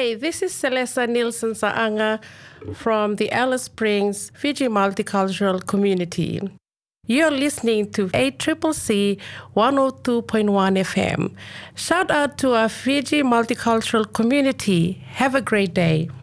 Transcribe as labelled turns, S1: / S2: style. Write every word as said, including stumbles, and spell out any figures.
S1: Hi, this is Celesta Nielsen Saanga from the Alice Springs Fiji Multicultural Community. You're listening to A C C C one oh two point one F M. Shout out to our Fiji Multicultural Community. Have a great day.